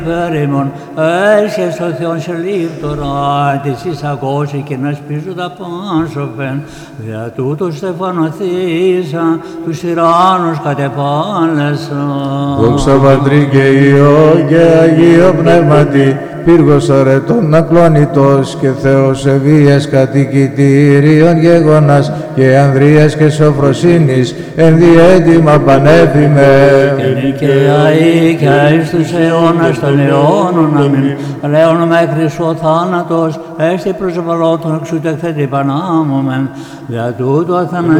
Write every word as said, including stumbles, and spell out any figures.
Περίμον, έσχες ο Θεός σε λίπτωρα, της εισαγώσει και να σπίζω τα πάσοφεν, δια τούτο στεφανοθήσα, τους τυράννους κατεπάλεσα. Δόξα Πατρί και Υιό και Αγίο Πνεύματι, πύργος αρετών ακλόνητος και Θεός ευβίας κατοικητήριον γεγονάς και ανδρείας και σοφροσύνης εν διέτοιμα πανέφημε. Και νικαιαί και εις τους αιώνας των αιώνων, αμήν. Λέον μέχρι σου ο θάνατος, έστι προσβαλώτων εξούτεκθεν την Πανάμωμεν, δια τούτου αθανασίας